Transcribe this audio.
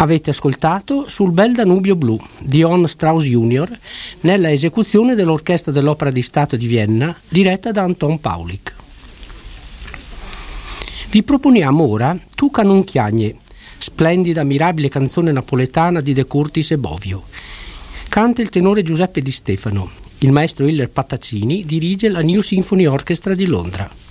Avete ascoltato Sul bel Danubio blu di Johann Strauss Jr. nella esecuzione dell'Orchestra dell'Opera di Stato di Vienna diretta da Anton Paulik. Vi proponiamo ora Tu ca non chiagne, splendida, mirabile canzone napoletana di De Curtis e Bovio. Canta il tenore Giuseppe Di Stefano. Il maestro Hiller Pattaccini dirige la New Symphony Orchestra di Londra.